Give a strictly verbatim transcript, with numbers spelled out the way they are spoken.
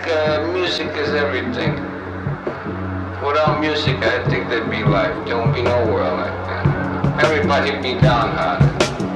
uh, music is everything. Without music, I think there'd be life. There won't be no world like that. Everybody be downhearted.